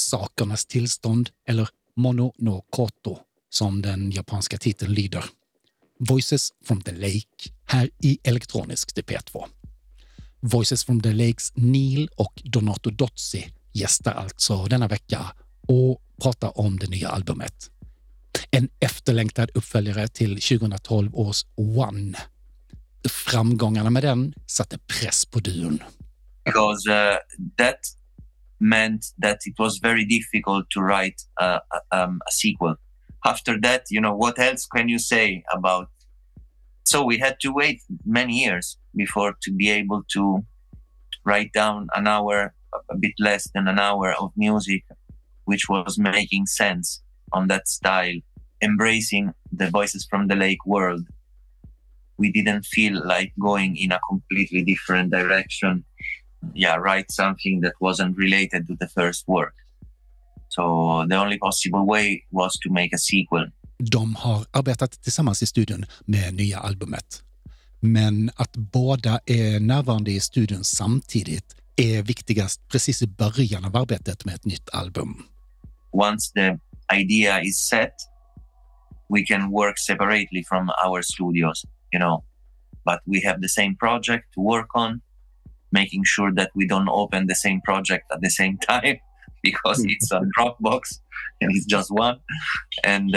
sakernas tillstånd eller Mono no Koto, som den japanska titeln lyder. Voices from the Lake, här i elektronisk P2. Voices from the Lakes Neil och Donato Dozzi gästar alltså denna vecka och pratar om det nya albumet. En efterlängtad uppföljare till 2012 års One. Framgångarna med den satte press på duon. Because that meant that it was very difficult to write a sequel. After that, what else can you say about? So we had to wait many years before to be able to write down an hour, a bit less than an hour of music, which was making sense on that style, embracing the Voices from the Lake world. We didn't feel like going in a completely different direction. Write something that wasn't related to the first work. So the only possible way was to make a sequel. De har arbetat tillsammans i studion med nya albumet. Men att båda är närvarande i studion samtidigt är viktigast precis i början av arbetet med ett nytt album. Once the idea is set, we can work separately from our studios, but we have the same project to work on, making sure that we don't open the same project at the same time because it's a Dropbox and it's just one. And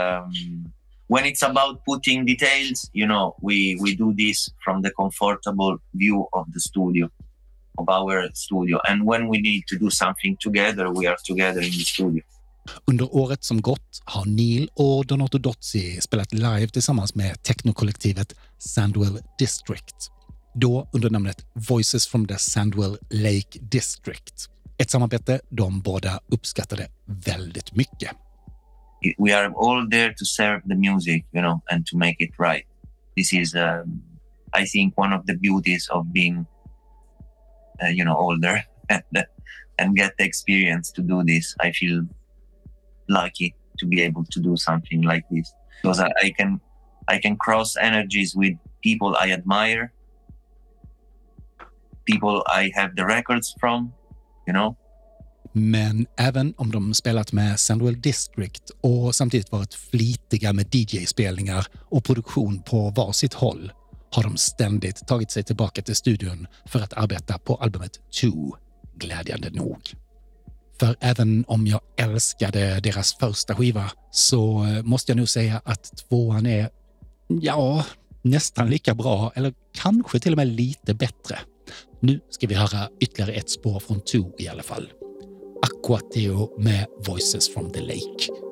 when it's about putting details, we do this from the comfortable view of the studio, of our studio. And when we need to do something together, we are together in the studio. Under året som gått har Neil och Donato Dozzi spelat live tillsammans med technokollektivet Sandwell District. Då under namnet Voices from the Sandwell Lake District. Ett samarbete de båda uppskattade väldigt mycket. We are all there to serve the music, and to make it right. This is, I think, one of the beauties of being, older and get the experience to do this. I feel lucky to be able to do something like this because I can cross energies with people I admire, people I have the records from, Men även om de spelat med Sandwell District och samtidigt varit flitiga med DJ-spelningar och produktion på varsitt håll har de ständigt tagit sig tillbaka till studion för att arbeta på albumet 2, glädjande nog. För även om jag älskade deras första skiva så måste jag nog säga att 2:an är, nästan lika bra eller kanske till och med lite bättre. Nu ska vi höra ytterligare ett spår från 2 i alla fall. Aquateo med Voices from the Lake.